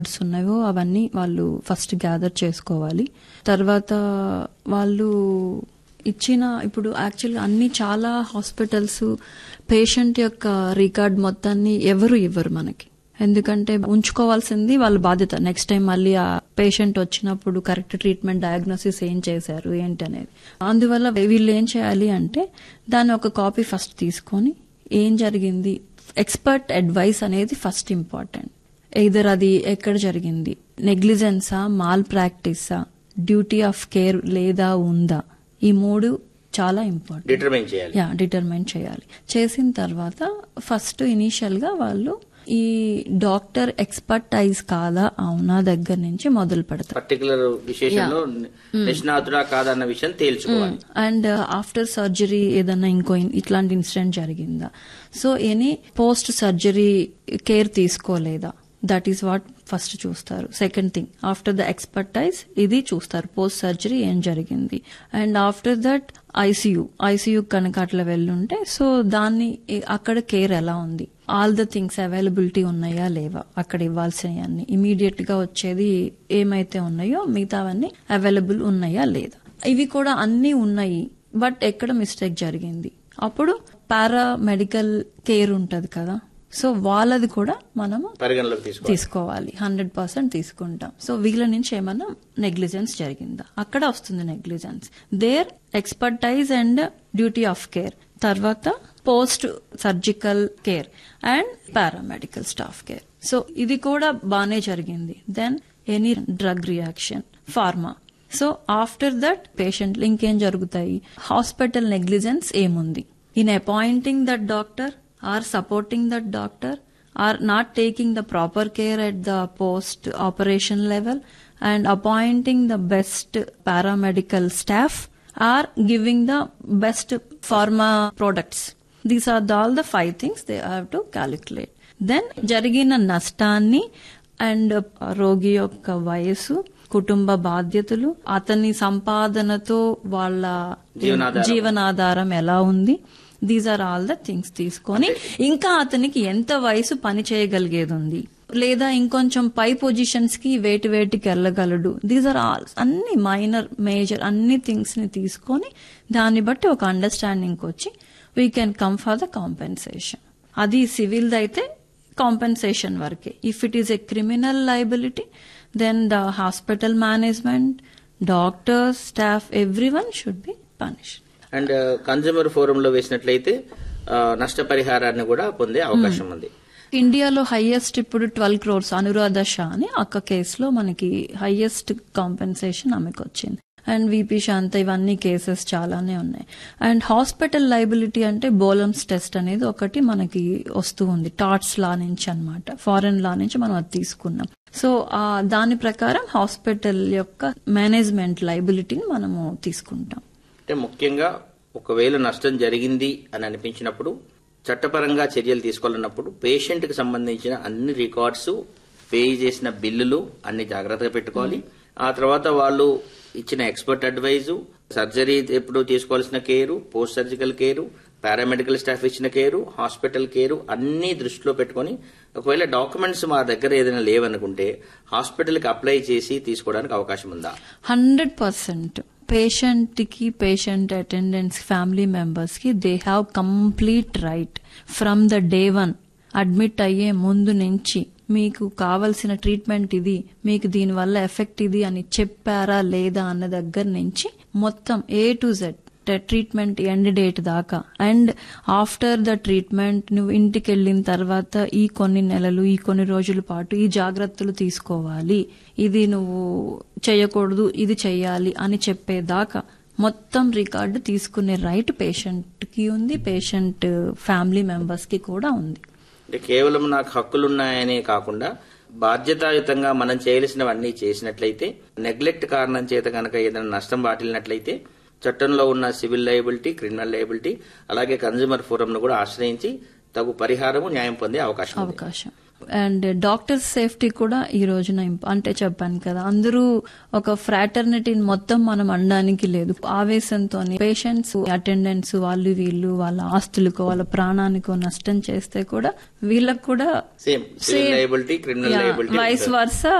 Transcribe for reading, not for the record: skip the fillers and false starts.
ఉన్నాయో అవన్నీ వాళ్ళు ఫస్ట్ గ్యాదర్ చేసుకోవాలి. తర్వాత వాళ్ళు ఇచ్చిన ఇప్పుడు యాక్చువల్గా అన్ని చాలా హాస్పిటల్స్ పేషెంట్ యొక్క రికార్డ్ మొత్తాన్ని ఎవరు ఇవ్వరు మనకి. ఎందుకంటే ఉంచుకోవాల్సింది వాళ్ళ బాధ్యత. నెక్స్ట్ టైం మళ్ళీ ఆ పేషెంట్ వచ్చినప్పుడు కరెక్ట్ ట్రీట్మెంట్ డయాగ్నోసిస్ ఏం చేశారు ఏంటి అనేది. అందువల్ల వీళ్ళు ఏం చేయాలి అంటే దాని ఒక కాపీ ఫస్ట్ తీసుకొని ఏం జరిగింది, ఎక్స్పర్ట్ అడ్వైస్ అనేది ఫస్ట్ ఇంపార్టెంట్. ఎయిదర్ అది ఎక్కడ జరిగింది, నెగ్లిజెన్సా, మాల్ ప్రాక్టీసా, డ్యూటీ ఆఫ్ కేర్ లేదా ఉందా, ఈ మూడు చాలా ఇంపార్టెంట్. డిటర్మైన్ చేయాలి. చేసిన తర్వాత ఫస్ట్ ఇనీషియల్ గా వాళ్ళు ఈ డాక్టర్ ఎక్స్పర్టైజ్ కాదా అవునా దగ్గర నుంచి మొదలు పెడతారు. పర్టికులర్ విశేషంలో నిష్ణాతుడా కాదన్న విషయం తేల్చుకోవాలి. అండ్ ఆఫ్టర్ సర్జరీ ఏదన్నా ఇంకో ఇట్లాంటి ఇన్సిడెంట్ జరిగిందా, so any post surgery care తీసుకోలేదా, that is what first చూస్తారు. Second thing after the expertise ఇది చూస్తారు, పోస్ట్ సర్జరీ ఏం జరిగింది. అండ్ ఆఫ్టర్ దట్ ఐసీయూ కనుక అట్లా వెళ్ళుంటే సో దాన్ని అక్కడ కేర్ ఎలా ఉంది, ఆల్ ద థింగ్స్ అవైలబిలిటీ ఉన్నాయా లేవా, అక్కడ ఇవ్వాల్సినవన్నీ ఇమీడియట్ గా వచ్చేది ఏమైతే ఉన్నాయో మిగతావన్నీ అవైలబుల్ ఉన్నాయా లేదా, ఇవి కూడా అన్ని ఉన్నాయి. బట్ ఎక్కడ మిస్టేక్ జరిగింది, అప్పుడు పారామెడికల్ కేర్ ఉంటది కదా, సో వాళ్ళది కూడా మనము తీసుకోవాలి. 100% తీసుకుంటాం. సో వీళ్ళ నుంచి ఏమన్నా నెగ్లిజెన్స్ జరిగిందా, అక్కడ వస్తుంది negligence. There expertise and duty of care, తర్వాత post surgical care and paramedical staff care. So ఇది కూడా బానే జరిగింది. Then any drug reaction, pharma. So after that పేషెంట్లు ఇంకేం జరుగుతాయి, హాస్పిటల్ నెగ్లిజెన్స్ ఏముంది, in appointing that doctor or supporting that doctor, or not taking the proper care at the post operation level, and appointing the best paramedical staff, or giving the best pharma products. These are all the 5 things they have to calculate. Then jarigina nashtanni and రోగి యొక్క వయసు, కుటుంబ బాధ్యతలు, అతని సంపాదనతో వాళ్ళ జీవనాధారం ఎలా ఉంది, these are all the things తీసుకొని, ఇంకా అతనికి ఎంత వయసు పని చేయగలిగేది ఉంది, లేదా ఇంకొంచెం పై పొజిషన్స్ కి వేటికి వెళ్ళగలడు, దీస్ ఆర్ ఆల్ అన్ని మైనర్ మేజర్ అన్ని థింగ్స్ ని తీసుకొని దాన్ని బట్టి ఒక అండర్స్టాండింగ్ వచ్చి we can come for the compensation. అది సివిల్ అయితే కాంపెన్సేషన్ వరకే. If it is a criminal liability then the hospital management, doctors, staff, everyone should be punished. And consumer forum లో వేసినట్లయితే నష్టపరిహారాన్ని కూడా పొందే అవకాశం ఉంది. ఇండియాలో హైయెస్ట్ ఇప్పుడు 12 crores అనురాధ షా అని అక్క కేసులో మనకి హైయెస్ట్ కాంపెన్సేషన్ ఆమెకు వచ్చింది. అండ్ విపి శాంత, ఇవన్నీ కేసెస్ చాలానే ఉన్నాయి. అండ్ హాస్పిటల్ లయబిలిటీ అంటే బోలమ్స్ టెస్ట్ అనేది ఒకటి మనకి వస్తూ ఉంది, టాట్స్ లా నుంచి అన్నమాట, ఫారెన్ లా నుంచి మనం అది తీసుకున్నాం. సో దాని ప్రకారం హాస్పిటల్ యొక్క మేనేజ్మెంట్ లయబిలిటీని మనము తీసుకుంటాం. అంటే ముఖ్యంగా ఒకవేళ నష్టం జరిగింది అని అనిపించినప్పుడు చట్టపరంగా చర్యలు తీసుకోవాలన్నప్పుడు పేషెంట్ కి సంబంధించిన అన్ని రికార్డ్స్, పే చేసిన బిల్లులు అన్ని జాగ్రత్తగా పెట్టుకోవాలి. ఆ తర్వాత వాళ్ళు ఇచ్చిన ఎక్స్పర్ట్ అడ్వైజు, సర్జరీ ఎప్పుడు తీసుకోవాల్సిన care, post surgical care, paramedical staff ఇచ్చిన కేరు, హాస్పిటల్ కేరు అన్ని దృష్టిలో పెట్టుకుని ఒకవేళ డాక్యుమెంట్స్ మా దగ్గర ఏదైనా లేవనుకుంటే హాస్పిటల్ కి అప్లై చేసి తీసుకోవడానికి అవకాశం ఉందా? 100% పేషెంట్ కి, పేషెంట్ అటెండెంట్స్, ఫ్యామిలీ మెంబర్స్ కి they have complete right from the day 1 admit అయ్యే ముందు నుంచి మీకు కావలసిన ట్రీట్మెంట్ ఇది, మీకు దీనివల్ల ఎఫెక్ట్ ఇది అని చెప్పారా లేదా అన్న దగ్గర నుంచి మొత్తం A to Z treatment end date దాకా. అండ్ ఆఫ్టర్ ద ట్రీట్మెంట్ నువ్వు ఇంటికి వెళ్ళిన తర్వాత ఈ కొన్ని నెలలు, ఈ కొన్ని రోజుల పాటు ఈ జాగ్రత్తలు తీసుకోవాలి, ఇది నువ్వు చేయకూడదు, ఇది చెయ్యాలి అని చెప్పేదాకా మొత్తం రికార్డు తీసుకునే రైట్ పేషెంట్ కి ఉంది, పేషెంట్ ఫ్యామిలీ మెంబర్స్ కి కూడా ఉంది. కేవలం నాకు హక్కులున్నాయనే కాకుండా బాధ్యతాయుతంగా మనం చేయాల్సినవన్నీ చేసినట్లయితే, నెగ్లెక్ట్ కారణం చేత కనుక ఏదైనా నష్టం వాటిల్లినట్లయితే చట్టంలో ఉన్న సివిల్ లయబిలిటీ, క్రిమినల్ లయబిలిటీ, అలాగే కన్స్యూమర్ ఫోరం ను కూడా ఆశ్రయించి తగు పరిహారము, న్యాయం పొందే అవకాశం. అండ్ డాక్టర్స్ సేఫ్టీ కూడా ఈ రోజున అంటే చెప్పాను కదా, అందరూ ఒక ఫ్రాటర్నిటీని మొత్తం మనం అనడానికి లేదు. ఆవేశంతో పేషెంట్స్, అటెండెంట్స్ వాళ్ళు వీళ్ళు వాళ్ళ ఆస్తులకో వాళ్ళ ప్రాణానికో నష్టం చేస్తే కూడా వీళ్ళకు కూడా same liability, criminal liability vice versa